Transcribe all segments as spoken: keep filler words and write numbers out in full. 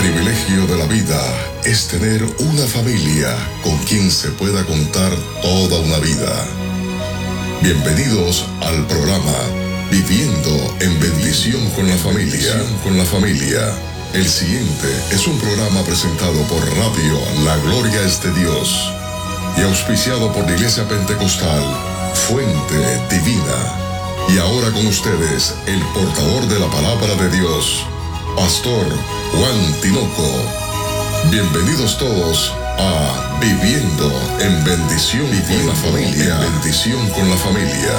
privilegio de la vida es tener una familia con quien se pueda contar toda una vida. Bienvenidos al programa Viviendo en Bendición con la Familia. Con la familia. El siguiente es un programa presentado por Radio La Gloria es de Dios y auspiciado por la Iglesia Pentecostal Fuente Divina. Y ahora con ustedes, el portador de la palabra de Dios, Pastor Juan Tinoco. Bienvenidos todos a Viviendo en Bendición con la Familia. En bendición con la familia.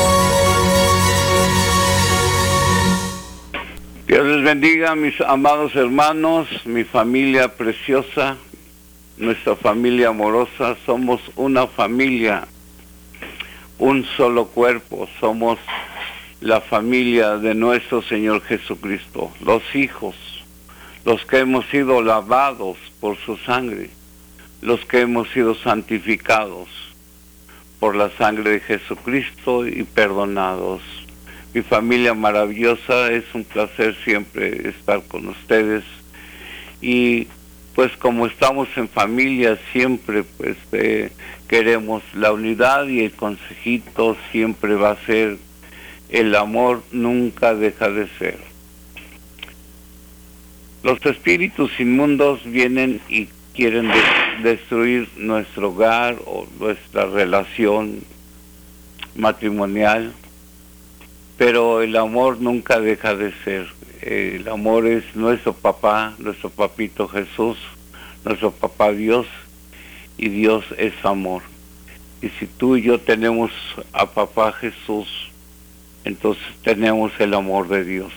Dios les bendiga, mis amados hermanos, mi familia preciosa, nuestra familia amorosa. Somos una familia, un solo cuerpo. Somos la familia de nuestro Señor Jesucristo, los hijos, los que hemos sido lavados por su sangre, los que hemos sido santificados por la sangre de Jesucristo y perdonados. Mi familia maravillosa, es un placer siempre estar con ustedes. Y pues como estamos en familia, siempre pues eh, queremos la unidad, y el consejito siempre va a ser: el amor nunca deja de ser. Los espíritus inmundos vienen y quieren de- destruir nuestro hogar o nuestra relación matrimonial, pero el amor nunca deja de ser. El amor es nuestro papá, nuestro papito Jesús, nuestro papá Dios, y Dios es amor. Y si tú y yo tenemos a papá Jesús, entonces tenemos el amor de Dios.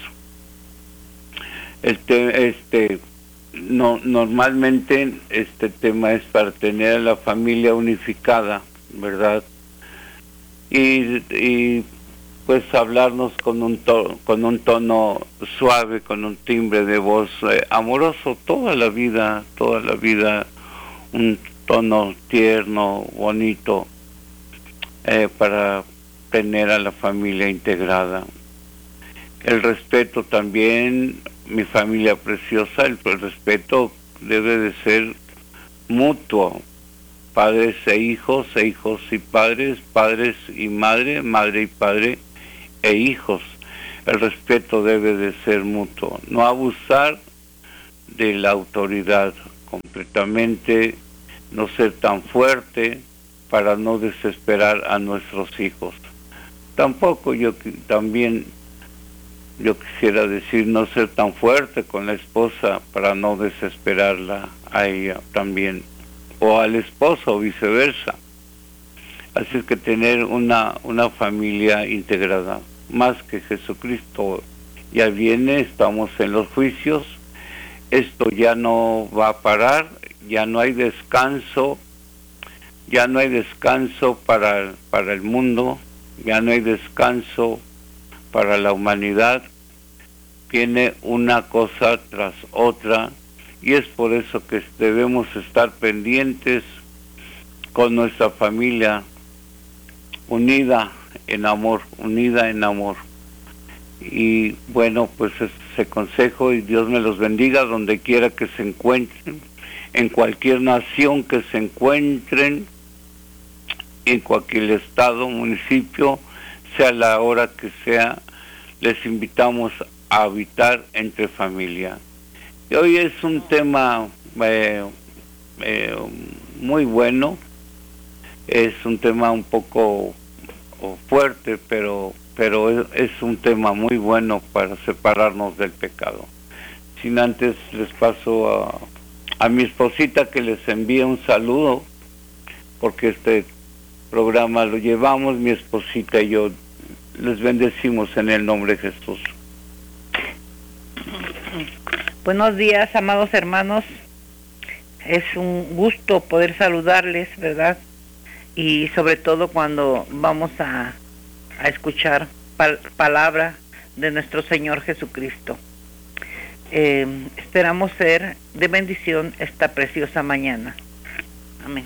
Este, este, no, normalmente este tema es para tener a la familia unificada, ¿verdad? Y, y pues hablarnos con un tono, con un tono suave, con un timbre de voz eh, amoroso, toda la vida, toda la vida, un tono tierno, bonito, eh, para tener a la familia integrada. El respeto también, mi familia preciosa, el, el respeto debe de ser mutuo. Padres e hijos, e hijos y padres, padres y madre, madre y padre e hijos. El respeto debe de ser mutuo. No abusar de la autoridad completamente, no ser tan fuerte para no desesperar a nuestros hijos. Tampoco yo también yo quisiera decir no ser tan fuerte con la esposa para no desesperarla a ella también, o al esposo, o viceversa. Así es que tener una, una familia integrada, más que Jesucristo ya viene, estamos en los juicios, esto ya no va a parar, ya no hay descanso, ya no hay descanso para, para el mundo, ya no hay descanso para la humanidad. Viene una cosa tras otra, y es por eso que debemos estar pendientes con nuestra familia unida en amor, unida en amor. Y bueno, pues ese consejo, y Dios me los bendiga donde quiera que se encuentren, en cualquier nación que se encuentren, en cualquier estado, municipio, sea la hora que sea, les invitamos a habitar entre familia. Y hoy es un tema eh, eh, muy bueno, es un tema un poco fuerte, pero, pero es, es un tema muy bueno para separarnos del pecado. Sin antes les paso a, a mi esposita, que les envíe un saludo, porque este programa lo llevamos, mi esposita y yo. Les bendecimos en el nombre de Jesús. Buenos días, amados hermanos. Es un gusto poder saludarles, ¿verdad? Y sobre todo cuando vamos a, a escuchar pal- palabra de nuestro Señor Jesucristo. Eh, esperamos ser de bendición esta preciosa mañana. Amén.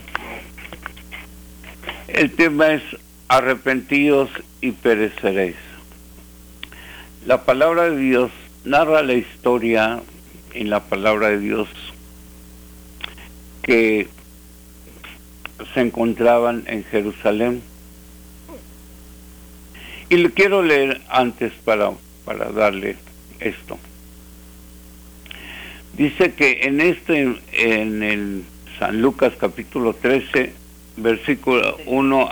El tema es: arrepentidos y pereceréis. La palabra de Dios narra la historia en la palabra de Dios que se encontraban en Jerusalén. Y le quiero leer antes para, para darle esto. Dice que en este, en el San Lucas capítulo trece, versículo uno.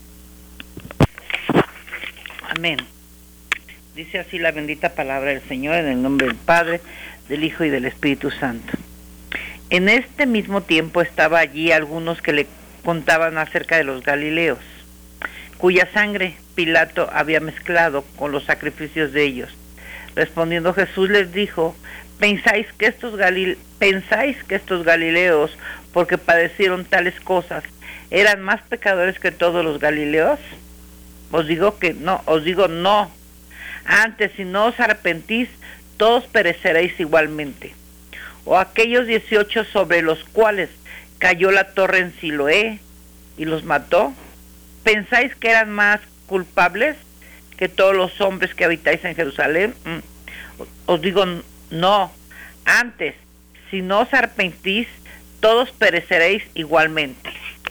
Amén. Dice así la bendita palabra del Señor, en el nombre del Padre, del Hijo y del Espíritu Santo. En este mismo tiempo estaba allí algunos que le contaban acerca de los galileos, cuya sangre Pilato había mezclado con los sacrificios de ellos. Respondiendo Jesús les dijo: ¿Pensáis que estos galile- pensáis que estos galileos, porque padecieron tales cosas, eran más pecadores que todos los galileos? Os digo que no, os digo no. Antes, si no os arrepentís, todos pereceréis igualmente. O aquellos dieciocho sobre los cuales cayó la torre en Siloé y los mató, ¿pensáis que eran más culpables que todos los hombres que habitáis en Jerusalén? Mm. Os digo no. Antes, si no os arrepentís, todos pereceréis igualmente.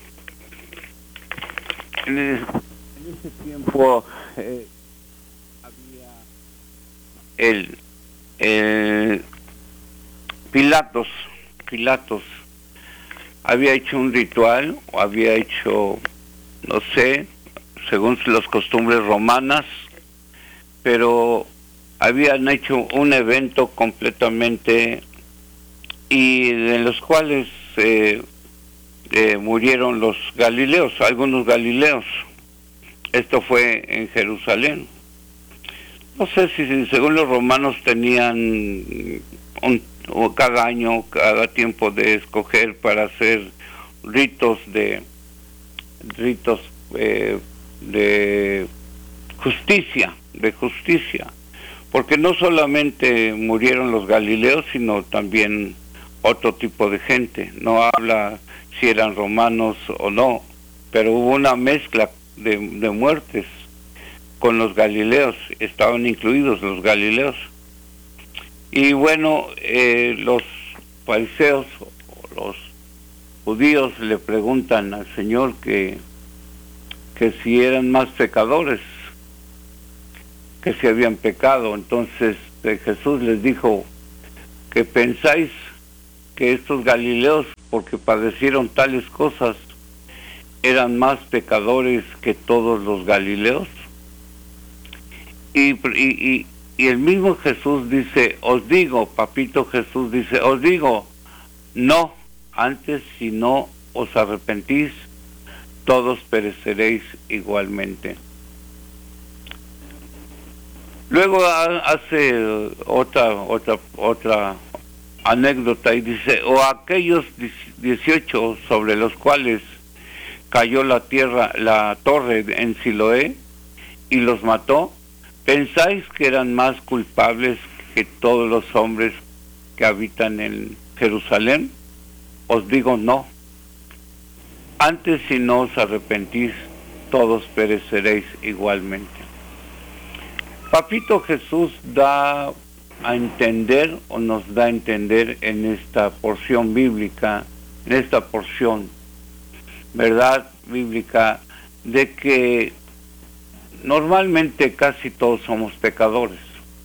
En, el, en ese tiempo eh, había el, el Pilatos, Pilatos había hecho un ritual, o había hecho, no sé, según las costumbres romanas, pero habían hecho un evento completamente, y en los cuales eh, eh, murieron los galileos, algunos galileos. Esto fue en Jerusalén. No sé si según los romanos tenían un, o cada año, cada tiempo de escoger para hacer ritos de ritos eh, de justicia, de justicia, porque no solamente murieron los galileos, sino también otro tipo de gente. No habla si eran romanos o no, pero hubo una mezcla de, de muertes con los galileos, estaban incluidos los galileos. Y bueno, eh, los fariseos, los judíos, le preguntan al Señor que, que si eran más pecadores, que si habían pecado. Entonces eh, Jesús les dijo: que pensáis que estos galileos, porque padecieron tales cosas, eran más pecadores que todos los galileos. Y, y, y, y el mismo Jesús dice: os digo, papito Jesús dice, os digo, no, antes si no os arrepentís, todos pereceréis igualmente. Luego hace otra, otra, otra anécdota y dice: o aquellos dieciocho sobre los cuales cayó la tierra, la torre en Siloé y los mató, ¿pensáis que eran más culpables que todos los hombres que habitan en Jerusalén? Os digo no. Antes si no os arrepentís, todos pereceréis igualmente. Papito Jesús da a entender, o nos da a entender en esta porción bíblica, en esta porción, verdad bíblica, de que normalmente casi todos somos pecadores.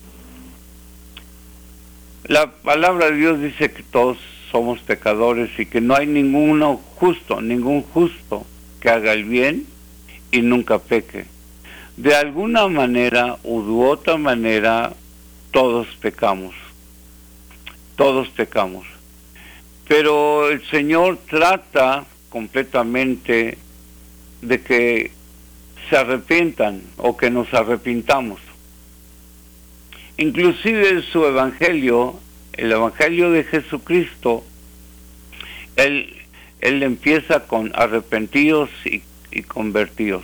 La palabra de Dios dice que todos somos pecadores y que no hay ninguno justo, ningún justo que haga el bien y nunca peque. De alguna manera u de otra manera todos pecamos, todos pecamos. Pero el Señor trata completamente de que se arrepientan o que nos arrepintamos. Inclusive su evangelio, el evangelio de Jesucristo, él, él empieza con arrepentidos y, y convertidos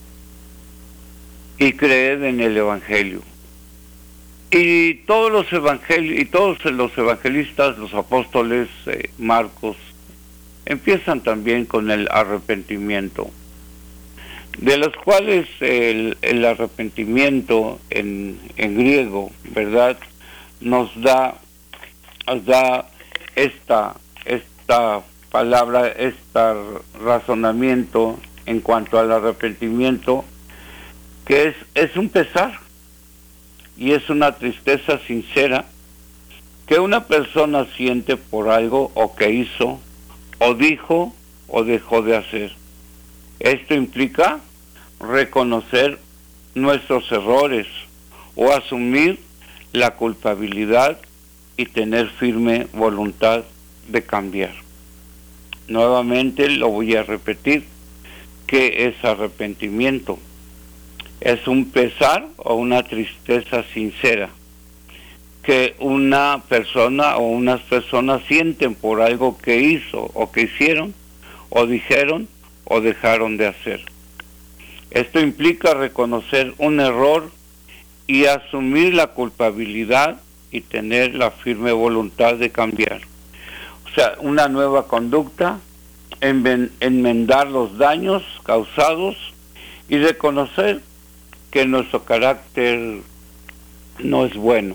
y creed en el evangelio. Y todos los evangelios y todos los evangelistas, los apóstoles, eh, Marcos, empiezan también con el arrepentimiento, de los cuales el, el arrepentimiento en, en griego, ¿verdad?, nos da da esta, esta palabra, este razonamiento en cuanto al arrepentimiento, que es, es un pesar y es una tristeza sincera que una persona siente por algo o que hizo, o dijo, o dejó de hacer. Esto implica reconocer nuestros errores o asumir la culpabilidad y tener firme voluntad de cambiar. Nuevamente lo voy a repetir. ¿Qué es arrepentimiento? Es un pesar o una tristeza sincera que una persona o unas personas sienten por algo que hizo o que hicieron o dijeron o dejaron de hacer. Esto implica reconocer un error y asumir la culpabilidad y tener la firme voluntad de cambiar. O sea, una nueva conducta, enmendar los daños causados y reconocer que nuestro carácter no es bueno.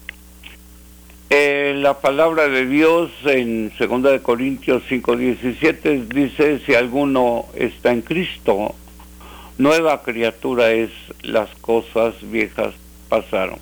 Eh, la palabra de Dios en segunda de Corintios cinco diecisiete dice: si alguno está en Cristo, nueva criatura es, las cosas viejas pasaron.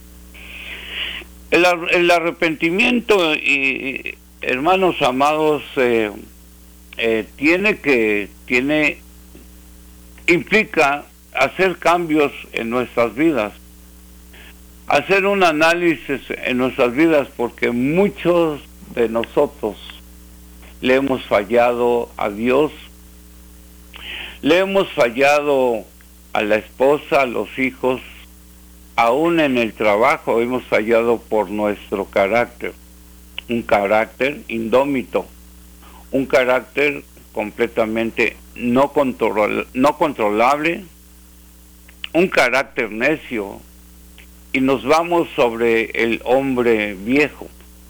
El, el arrepentimiento, y hermanos amados, eh, eh, tiene que, tiene, implica hacer cambios en nuestras vidas, hacer un análisis en nuestras vidas, porque muchos de nosotros le hemos fallado a Dios, le hemos fallado a la esposa, a los hijos, aún en el trabajo hemos fallado por nuestro carácter, un carácter indómito, un carácter completamente no, control, no controlable, un carácter necio, y nos vamos sobre el hombre viejo.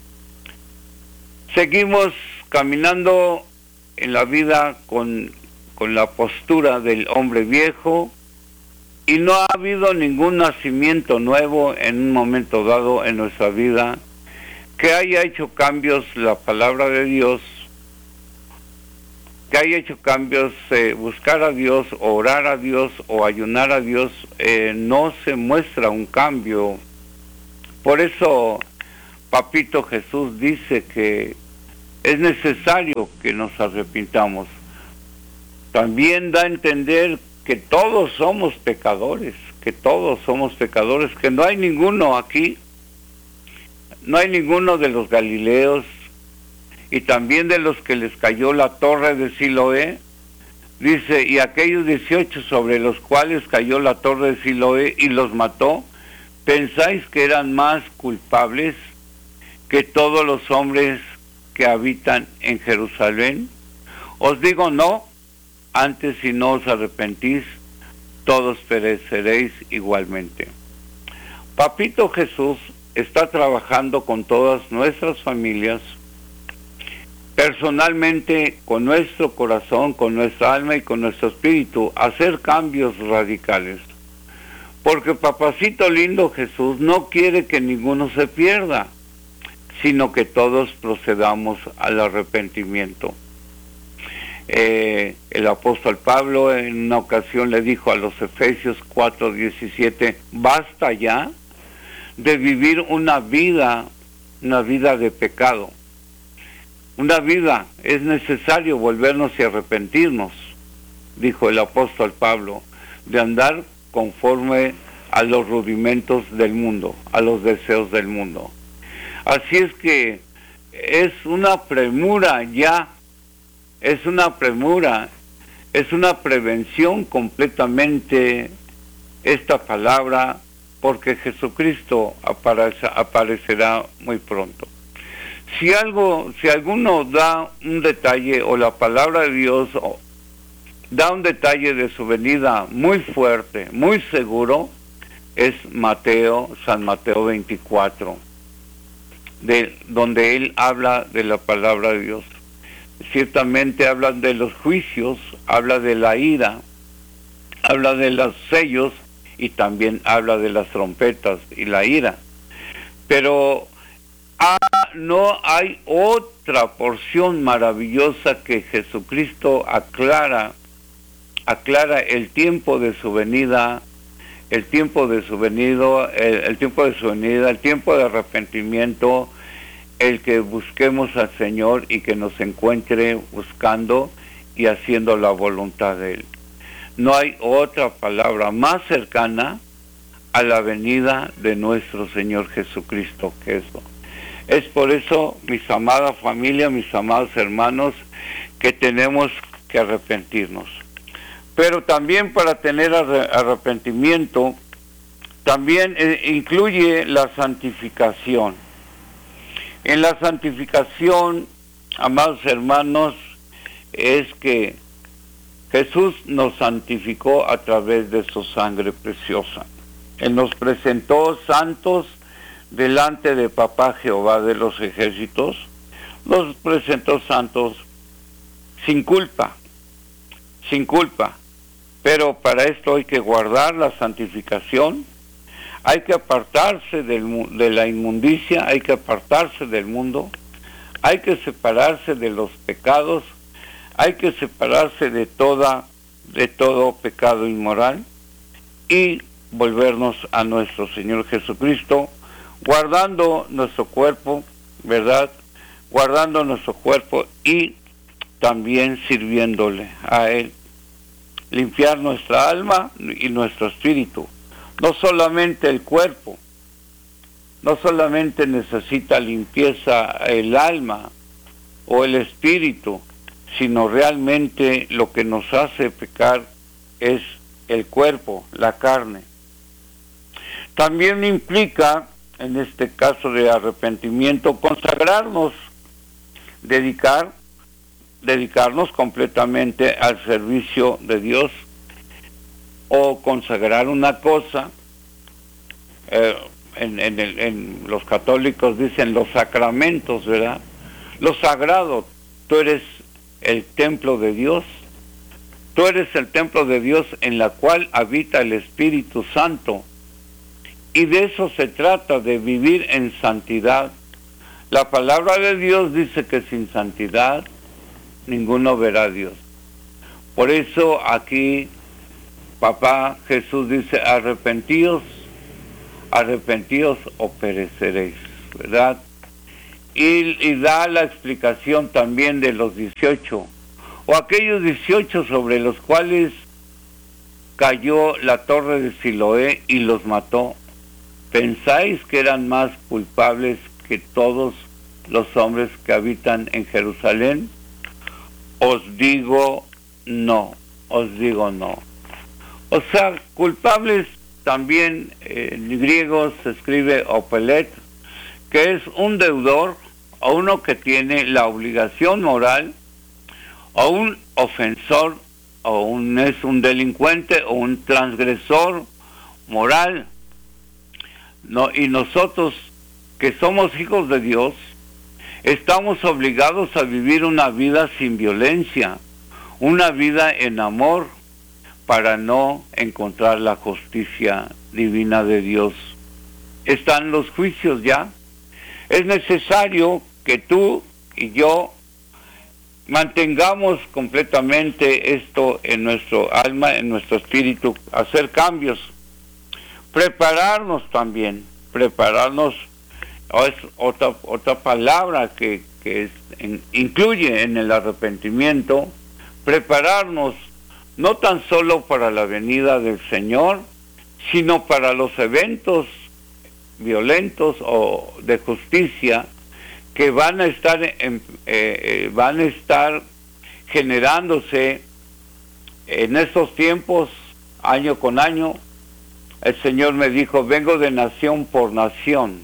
Seguimos caminando en la vida con, con la postura del hombre viejo, y no ha habido ningún nacimiento nuevo en un momento dado en nuestra vida que haya hecho cambios la palabra de Dios, que haya hecho cambios, eh, buscar a Dios, orar a Dios o ayunar a Dios, eh, no se muestra un cambio. Por eso Papito Jesús dice que es necesario que nos arrepintamos. También da a entender que todos somos pecadores, que todos somos pecadores, que no hay ninguno aquí, no hay ninguno de los Galileos, y también de los que les cayó la torre de Siloé. Dice: y aquellos dieciocho sobre los cuales cayó la torre de Siloé y los mató, ¿pensáis que eran más culpables que todos los hombres que habitan en Jerusalén? Os digo no, antes si no os arrepentís, todos pereceréis igualmente. Papito Jesús está trabajando con todas nuestras familias, personalmente, con nuestro corazón, con nuestra alma y con nuestro espíritu, hacer cambios radicales. Porque Papacito lindo Jesús no quiere que ninguno se pierda, sino que todos procedamos al arrepentimiento. Eh, el apóstol Pablo en una ocasión le dijo a los Efesios cuatro diecisiete: basta ya de vivir una vida, una vida de pecado. Una vida, es necesario volvernos y arrepentirnos, dijo el apóstol Pablo, de andar conforme a los rudimentos del mundo, a los deseos del mundo. Así es que es una premura ya, es una premura, es una prevención completamente esta palabra, porque Jesucristo aparece, aparecerá muy pronto. Si algo, si alguno da un detalle, o la palabra de Dios da un detalle de su venida muy fuerte, muy seguro, es Mateo, San Mateo veinticuatro, de, donde él habla de la palabra de Dios. Ciertamente habla de los juicios, habla de la ira, habla de los sellos, y también habla de las trompetas y la ira. Pero ha no hay otra porción maravillosa que Jesucristo aclara, aclara el tiempo de su venida, el tiempo de su venido, el, el tiempo de su venida, el tiempo de arrepentimiento, el que busquemos al Señor y que nos encuentre buscando y haciendo la voluntad de Él. No hay otra palabra más cercana a la venida de nuestro Señor Jesucristo que eso. Es por eso, mis amadas familias, mis amados hermanos, que tenemos que arrepentirnos. Pero también para tener arrepentimiento, también eh, incluye la santificación. En la santificación, amados hermanos, es que Jesús nos santificó a través de su sangre preciosa. Él nos presentó santos delante de Papá Jehová de los ejércitos. Los presentó santos sin culpa, sin culpa. Pero para esto hay que guardar la santificación, hay que apartarse del, de la inmundicia, hay que apartarse del mundo, hay que separarse de los pecados, hay que separarse de toda, de todo pecado inmoral y volvernos a nuestro Señor Jesucristo, guardando nuestro cuerpo, ¿verdad? Guardando nuestro cuerpo y también sirviéndole a Él. Limpiar nuestra alma y nuestro espíritu. No solamente el cuerpo, no solamente necesita limpieza el alma o el espíritu, sino realmente lo que nos hace pecar es el cuerpo, la carne. También implica, en este caso de arrepentimiento, consagrarnos, dedicar, dedicarnos completamente al servicio de Dios, o consagrar una cosa. Eh, en, en, el, en los católicos dicen los sacramentos, ¿verdad? Lo sagrado. Tú eres el templo de Dios. Tú eres el templo de Dios en la cual habita el Espíritu Santo. Y de eso se trata, de vivir en santidad. La palabra de Dios dice que sin santidad ninguno verá a Dios. Por eso aquí Papá Jesús dice, arrepentíos, arrepentíos o pereceréis, ¿verdad? Y, y da la explicación también de los dieciocho, o aquellos dieciocho sobre los cuales cayó la torre de Siloé y los mató. ¿Pensáis que eran más culpables que todos los hombres que habitan en Jerusalén? Os digo no, os digo no. O sea, culpables también eh, en griego se escribe opelet, que es un deudor o uno que tiene la obligación moral, o un ofensor, o un, es un delincuente o un transgresor moral. No, y nosotros que somos hijos de Dios, estamos obligados a vivir una vida sin violencia, una vida en amor, para no encontrar la justicia divina de Dios. Están los juicios ya. Es necesario que tú y yo mantengamos completamente esto en nuestro alma, en nuestro espíritu, hacer cambios, prepararnos también, prepararnos, es otra, otra palabra que, que es, en, incluye en el arrepentimiento, prepararnos no tan solo para la venida del Señor, sino para los eventos violentos o de justicia que van a estar en, eh, van a estar generándose en estos tiempos, año con año. El Señor me dijo, vengo de nación por nación,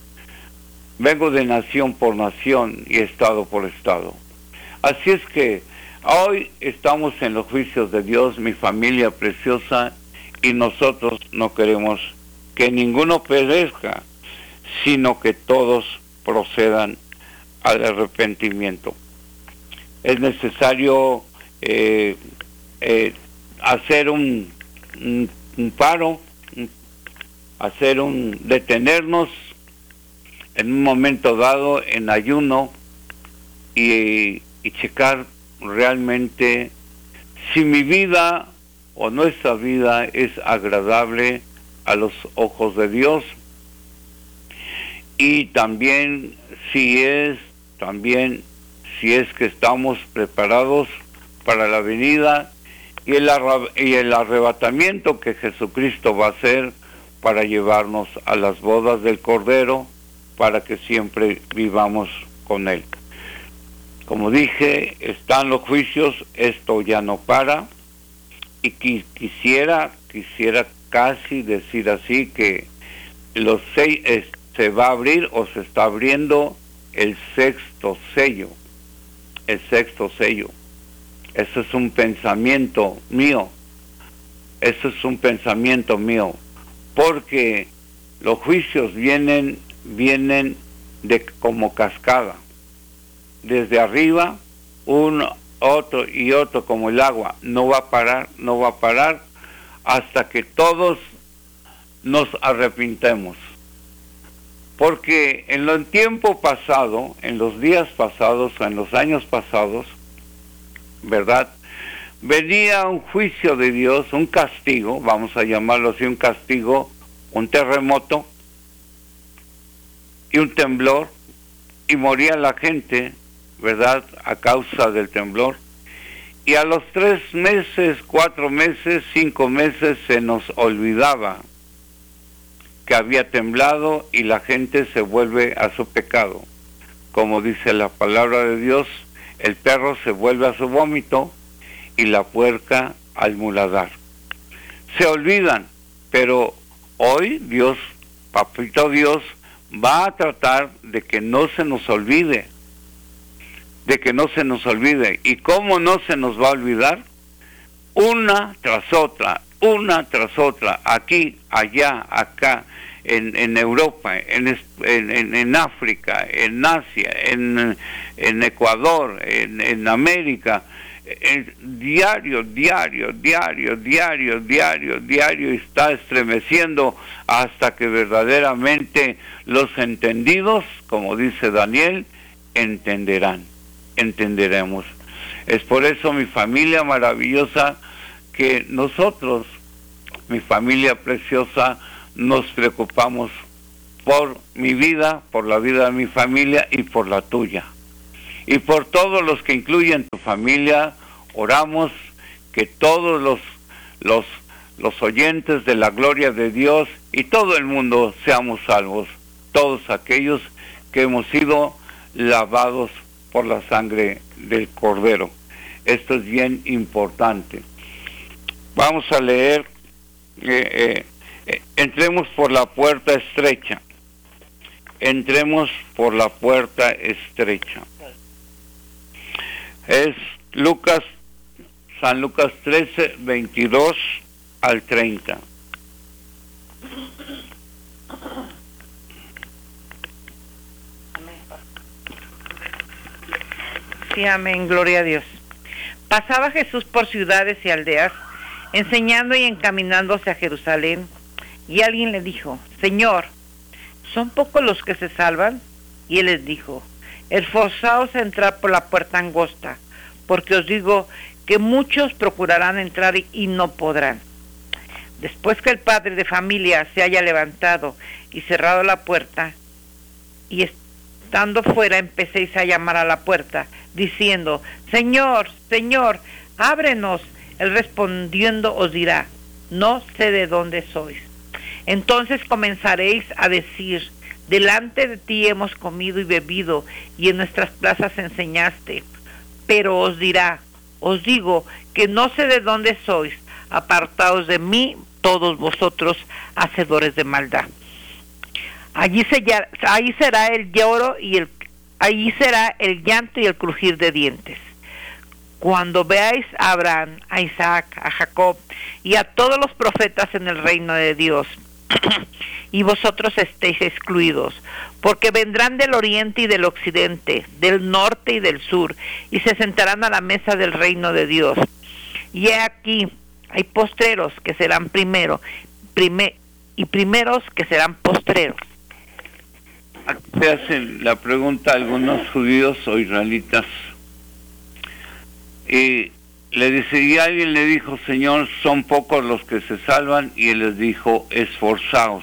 vengo de nación por nación y estado por estado. Así es que hoy estamos en los juicios de Dios, mi familia preciosa, y nosotros no queremos que ninguno perezca, sino que todos procedan al arrepentimiento. Es necesario eh, eh, hacer un, un, un paro, un, hacer un detenernos, en un momento dado en ayuno y, y checar realmente si mi vida o nuestra vida es agradable a los ojos de Dios, y también si es también si es que estamos preparados para la venida y el, y el arrebatamiento que Jesucristo va a hacer para llevarnos a las bodas del Cordero, para que siempre vivamos con Él. Como dije, están los juicios, esto ya no para, y qui quisiera, quisiera casi decir así que los seis, eh, se va a abrir o se está abriendo el sexto sello, el sexto sello. Eso es un pensamiento mío, eso es un pensamiento mío, porque los juicios vienen, vienen de como cascada, desde arriba, uno, otro y otro como el agua, no va a parar, no va a parar, hasta que todos nos arrepintemos. Porque en el tiempo pasado, en los días pasados, en los años pasados, ¿verdad?, venía un juicio de Dios, un castigo, vamos a llamarlo así, un castigo, un terremoto y un temblor, y moría la gente, ¿verdad?, a causa del temblor. Y a los tres meses, cuatro meses, cinco meses se nos olvidaba que había temblado y la gente se vuelve a su pecado. Como dice la palabra de Dios, el perro se vuelve a su vómito y la puerca al muladar. Se olvidan, pero hoy Dios, Papito Dios, va a tratar de que no se nos olvide, de que no se nos olvide. ¿Y cómo no se nos va a olvidar? Una tras otra, una tras otra, aquí, allá, acá, en, en Europa, en, en, en África, en Asia, en, en Ecuador, en, en América, en, diario, diario, diario, diario, diario, diario está estremeciendo hasta que verdaderamente los entendidos, como dice Daniel, entenderán, entenderemos. Es por eso, mi familia maravillosa, que nosotros, mi familia preciosa, nos preocupamos por mi vida, por la vida de mi familia y por la tuya. Y por todos los que incluyen tu familia, oramos que todos los, los, los oyentes de la gloria de Dios y todo el mundo seamos salvos. Todos aquellos que hemos sido lavados por la sangre del Cordero. Esto es bien importante. Vamos a leer, eh, eh, eh, entremos por la puerta estrecha, entremos por la puerta estrecha. Es Lucas, San Lucas trece, veintidós al treinta. Sí, amén, gloria a Dios. Pasaba Jesús por ciudades y aldeas, enseñando y encaminándose a Jerusalén, y alguien le dijo: Señor, ¿son pocos los que se salvan? Y él les dijo: esforzaos a entrar por la puerta angosta, porque os digo que muchos procurarán entrar y, y no podrán. Después que el padre de familia se haya levantado y cerrado la puerta, y estando fuera empecéis a llamar a la puerta, diciendo: Señor, Señor, ábrenos. Él respondiendo os dirá: no sé de dónde sois. Entonces comenzaréis a decir: delante de ti hemos comido y bebido, y en nuestras plazas enseñaste. Pero os dirá: os digo que no sé de dónde sois, apartaos de mí todos vosotros, hacedores de maldad. Allí, se, allí será el lloro y el allí será el llanto y el crujir de dientes. Cuando veáis a Abraham, a Isaac, a Jacob y a todos los profetas en el reino de Dios, y vosotros estéis excluidos, porque vendrán del oriente y del occidente, del norte y del sur, y se sentarán a la mesa del reino de Dios. Y he aquí, hay postreros que serán primero, prime, y primeros que serán postreros. se hacen la pregunta a algunos judíos o israelitas. Y le dice, y alguien le dijo, Señor, son pocos los que se salvan, y él les dijo, esforzaos.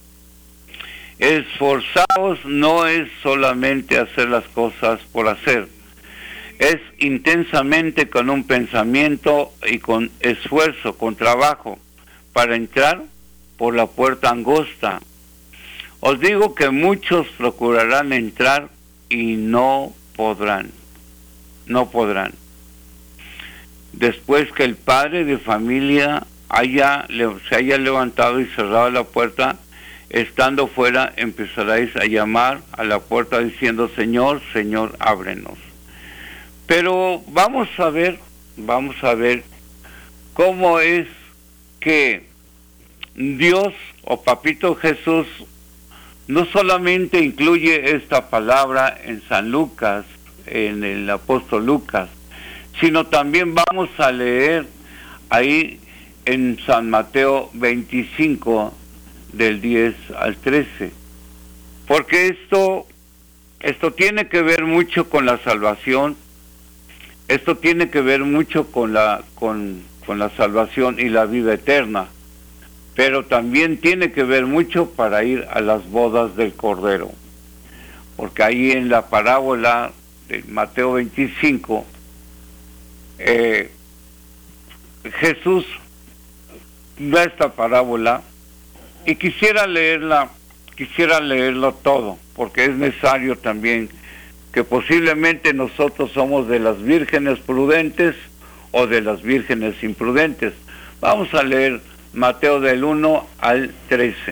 Esforzaos no es solamente hacer las cosas por hacer, es intensamente con un pensamiento y con esfuerzo, con trabajo, para entrar por la puerta angosta. Os digo que muchos procurarán entrar y no podrán, no podrán. Después que el padre de familia haya, se haya levantado y cerrado la puerta, estando fuera empezaréis a llamar a la puerta diciendo, Señor, Señor, ábrenos. Pero vamos a ver, vamos a ver cómo es que Dios o Papito Jesús no solamente incluye esta palabra en San Lucas, en el apóstol Lucas, sino también vamos a leer ahí en San Mateo veinticinco, del diez al trece, porque esto, esto tiene que ver mucho con la salvación, esto tiene que ver mucho con la, con, con la salvación y la vida eterna, pero también tiene que ver mucho para ir a las bodas del Cordero, porque ahí en la parábola de Mateo veinticinco, eh, Jesús da esta parábola, y quisiera leerla, quisiera leerlo todo, porque es necesario también que posiblemente nosotros somos de las vírgenes prudentes o de las vírgenes imprudentes. Vamos a leer Mateo del uno al trece.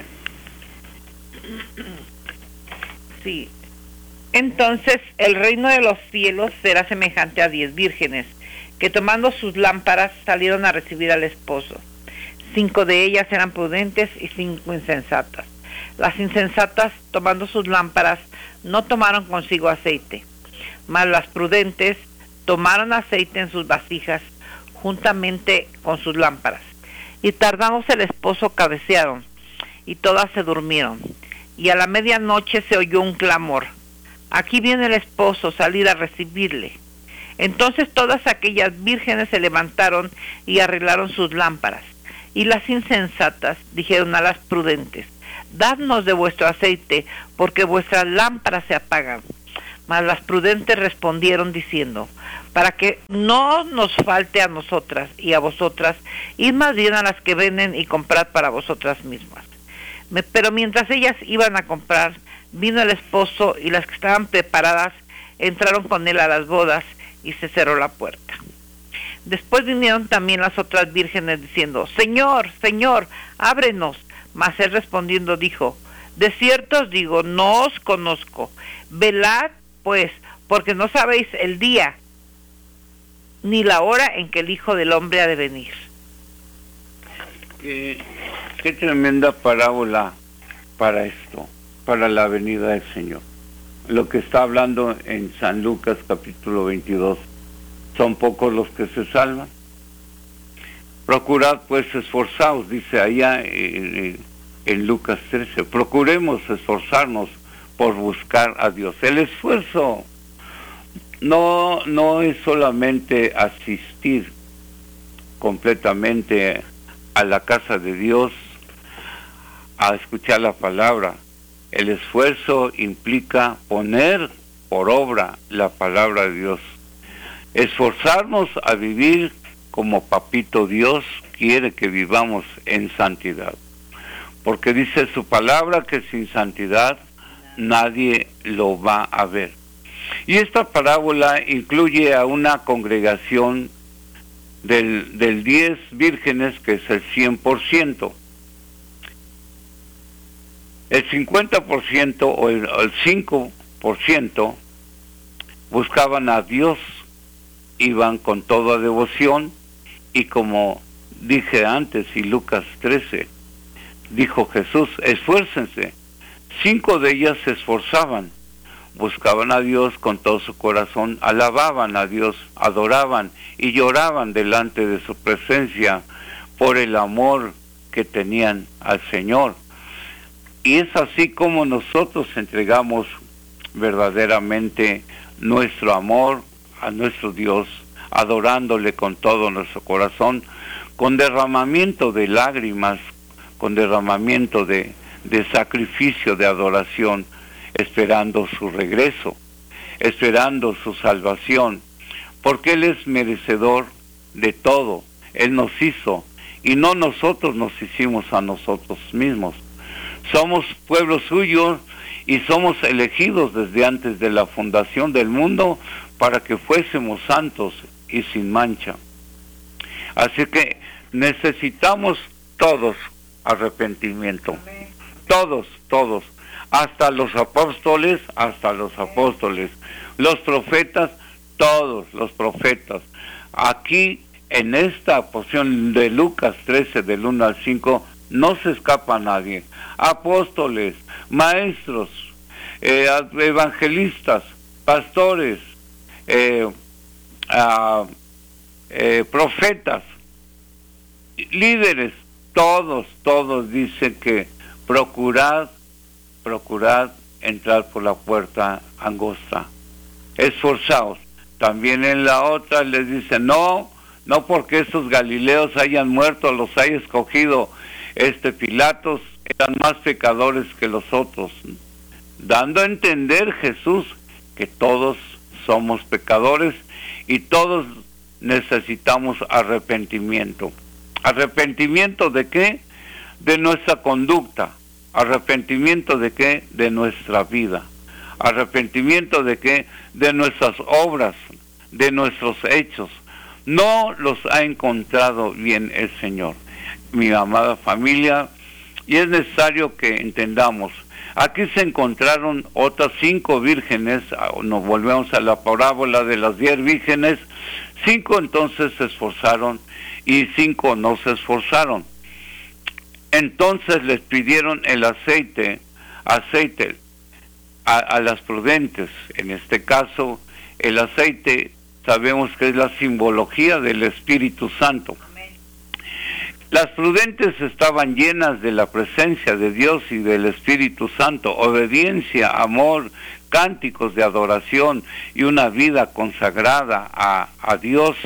Sí. Entonces el reino de los cielos será semejante a diez vírgenes, que tomando sus lámparas salieron a recibir al esposo. Cinco de ellas eran prudentes y cinco insensatas. Las insensatas, tomando sus lámparas, no tomaron consigo aceite, mas las prudentes tomaron aceite en sus vasijas juntamente con sus lámparas. Y tardándose el esposo cabecearon, y todas se durmieron. Y a la medianoche se oyó un clamor: aquí viene el esposo, salid a recibirle. Entonces todas aquellas vírgenes se levantaron y arreglaron sus lámparas. Y las insensatas dijeron a las prudentes: dadnos de vuestro aceite, porque vuestras lámparas se apagan. Mas las prudentes respondieron diciendo: para que no nos falte a nosotras y a vosotras, id más bien a las que venden y comprad para vosotras mismas. Pero mientras ellas iban a comprar, vino el esposo, y las que estaban preparadas entraron con él a las bodas, y se cerró la puerta. Después vinieron también las otras vírgenes diciendo: Señor, Señor, ábrenos. Mas él respondiendo dijo: de cierto os digo, no os conozco. Velad pues, porque no sabéis el día ni la hora en que el Hijo del Hombre ha de venir. Qué, qué tremenda parábola para esto, para la venida del Señor. Lo que está hablando en San Lucas capítulo veintidós. Son pocos los que se salvan. Procurad pues esforzaos, dice allá en, en Lucas trece. Procuremos esforzarnos por buscar a Dios. El esfuerzo no, no es solamente asistir completamente a la casa de Dios, a escuchar la palabra. El esfuerzo implica poner por obra la palabra de Dios. Esforzarnos a vivir como Papito Dios quiere que vivamos en santidad. Porque dice su palabra que sin santidad nadie lo va a ver. Y esta parábola incluye a una congregación del, del diez vírgenes, que es el cien por ciento. El cincuenta por ciento o el, el cinco por ciento buscaban a Dios, iban con toda devoción, y como dije antes, y Lucas trece, dijo Jesús: esfuércense. Cinco de ellas se esforzaban, buscaban a Dios con todo su corazón, alababan a Dios, adoraban y lloraban delante de su presencia por el amor que tenían al Señor. Y es así como nosotros entregamos verdaderamente nuestro amor a nuestro Dios, adorándole con todo nuestro corazón, con derramamiento de lágrimas, con derramamiento de, de sacrificio, de adoración, esperando su regreso, esperando su salvación, porque Él es merecedor de todo. Él nos hizo, y no nosotros nos hicimos a nosotros mismos. Somos pueblo suyo, y somos elegidos desde antes de la fundación del mundo para que fuésemos santos y sin mancha. Así que necesitamos todos arrepentimiento. Todos, todos. Hasta los apóstoles, hasta los apóstoles. Los profetas, todos los profetas. Aquí, en esta porción de Lucas trece, del uno al cinco, no se escapa nadie. Apóstoles, maestros, eh, evangelistas, pastores, eh, uh, eh, profetas, líderes, todos, todos dicen que procurad, procurad entrar por la puerta angosta. Esforzaos. También en la otra les dice, no, no porque esos galileos hayan muerto, los haya escogido este Pilatos, eran más pecadores que los otros, dando a entender Jesús que todos somos pecadores y todos necesitamos arrepentimiento. ¿Arrepentimiento de qué? De nuestra conducta. ¿Arrepentimiento de qué? De nuestra vida. ¿Arrepentimiento de qué? De nuestras obras, de nuestros hechos. No los ha encontrado bien el Señor, mi amada familia, y es necesario que entendamos. Aquí se encontraron otras cinco vírgenes, nos volvemos a la parábola de las diez vírgenes, cinco entonces se esforzaron y cinco no se esforzaron. Entonces les pidieron el aceite, aceite a, a las prudentes. En este caso, el aceite sabemos que es la simbología del Espíritu Santo. Las prudentes estaban llenas de la presencia de Dios y del Espíritu Santo, obediencia, amor, cánticos de adoración y una vida consagrada a, a Dios,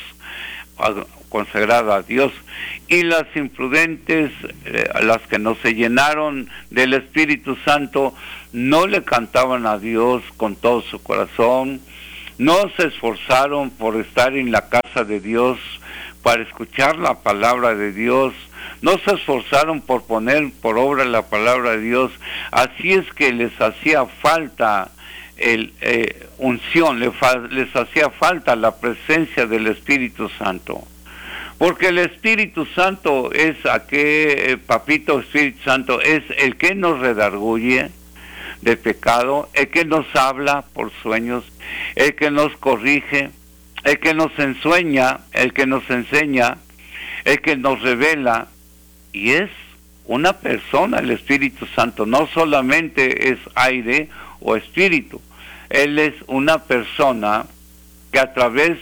a, consagrada a Dios. Y las imprudentes, eh, las que no se llenaron del Espíritu Santo, no le cantaban a Dios con todo su corazón, no se esforzaron por estar en la casa de Dios, para escuchar la palabra de Dios, no se esforzaron por poner por obra la palabra de Dios. Así es que les hacía falta el eh, unción, les, les hacía falta la presencia del Espíritu Santo. Porque el Espíritu Santo es aquel, eh, papito Espíritu Santo, es el que nos redarguye de pecado, el que nos habla por sueños, el que nos corrige, el que nos ensueña, el que nos enseña, el que nos revela, y es una persona el Espíritu Santo, no solamente es aire o espíritu, Él es una persona que a través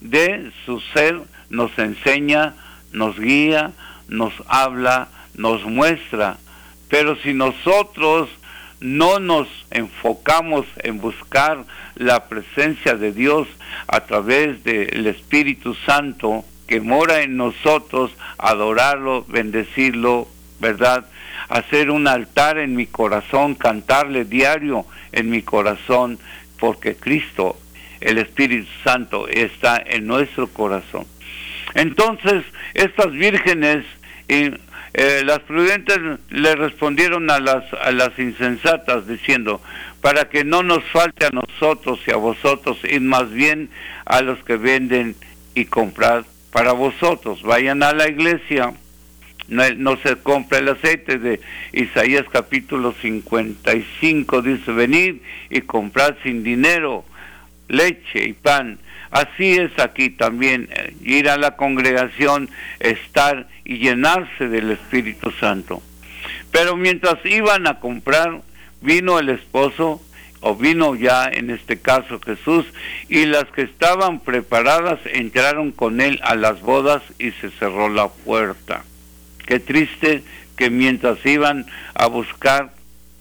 de su ser nos enseña, nos guía, nos habla, nos muestra. Pero si nosotros no nos enfocamos en buscar la presencia de Dios a través del Espíritu Santo que mora en nosotros, adorarlo, bendecirlo, ¿verdad? Hacer un altar en mi corazón, cantarle diario en mi corazón, porque Cristo, el Espíritu Santo, está en nuestro corazón. Entonces, estas vírgenes y Eh, las prudentes le respondieron a las a las insensatas diciendo, para que no nos falte a nosotros y a vosotros, id más bien a los que venden y comprad para vosotros. Vayan a la iglesia, no, no se compra el aceite. De Isaías capítulo cincuenta y cinco dice, venid y comprad sin dinero leche y pan. Así es aquí también, eh, ir a la congregación, estar y llenarse del Espíritu Santo. Pero mientras iban a comprar, vino el esposo, o vino ya en este caso Jesús, y las que estaban preparadas entraron con él a las bodas y se cerró la puerta. Qué triste que mientras iban a buscar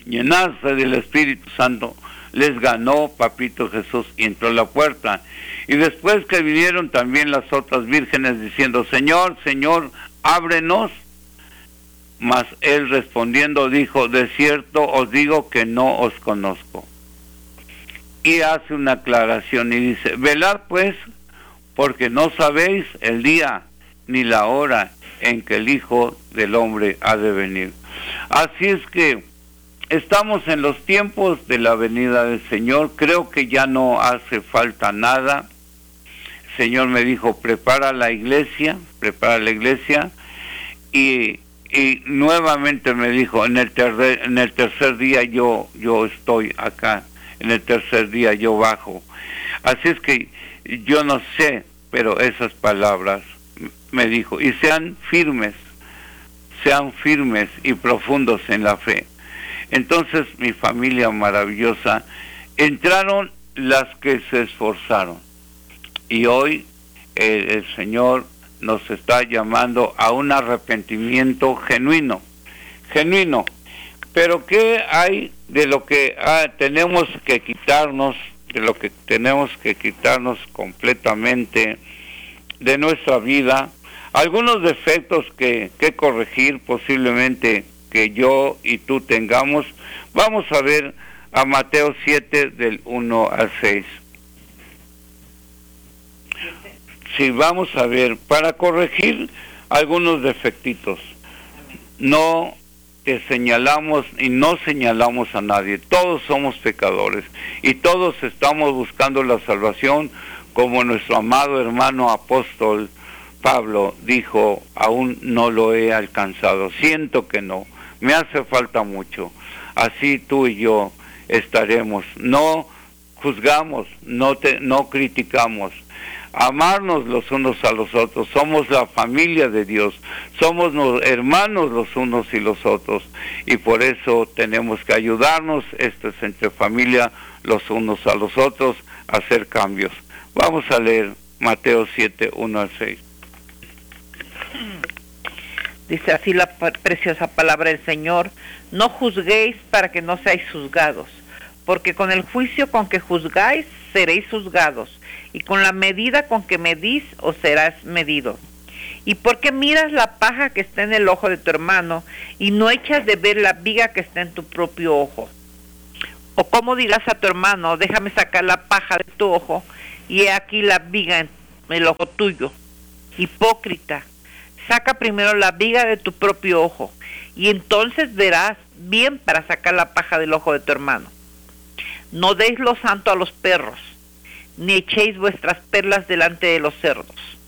llenarse del Espíritu Santo, les ganó Papito Jesús y entró a la puerta. Y después que vinieron también las otras vírgenes diciendo, Señor, Señor, ábrenos. Mas él respondiendo dijo, de cierto os digo que no os conozco. Y hace una aclaración y dice, velad pues, porque no sabéis el día ni la hora en que el Hijo del Hombre ha de venir. Así es que estamos en los tiempos de la venida del Señor. Creo que ya no hace falta nada. El Señor me dijo, prepara la iglesia, prepara la iglesia, y, y nuevamente me dijo, en el tercer, en el tercer día yo, yo estoy acá, en el tercer día yo bajo. Así es que yo no sé, pero esas palabras me dijo, y sean firmes, sean firmes y profundos en la fe. Entonces, mi familia maravillosa, entraron las que se esforzaron. Y hoy el, el Señor nos está llamando a un arrepentimiento genuino, genuino. Pero ¿qué hay de lo que ah, tenemos que quitarnos, de lo que tenemos que quitarnos completamente de nuestra vida? Algunos defectos que, que corregir posiblemente que yo y tú tengamos. Vamos a ver a Mateo siete del uno al seis. Sí, vamos a ver, para corregir algunos defectitos. No te señalamos y no señalamos a nadie. Todos somos pecadores y todos estamos buscando la salvación, como nuestro amado hermano apóstol Pablo dijo, aún no lo he alcanzado, siento que no, me hace falta mucho. Así tú y yo estaremos. No juzgamos, no te, no criticamos. Amarnos los unos a los otros. Somos la familia de Dios. Somos los hermanos los unos y los otros. Y por eso tenemos que ayudarnos, esto es entre familia, los unos a los otros, a hacer cambios. Vamos a leer Mateo siete, uno al seis. Dice así la preciosa palabra del Señor: no juzguéis para que no seáis juzgados, porque con el juicio con que juzgáis seréis juzgados, y con la medida con que medís os serás medido. ¿Y por qué miras la paja que está en el ojo de tu hermano y no echas de ver la viga que está en tu propio ojo? ¿O cómo dirás a tu hermano, déjame sacar la paja de tu ojo, y he aquí la viga en el ojo tuyo? Hipócrita, saca primero la viga de tu propio ojo, y entonces verás bien para sacar la paja del ojo de tu hermano. No deis lo santo a los perros, ni echéis vuestras perlas delante de los cerdos,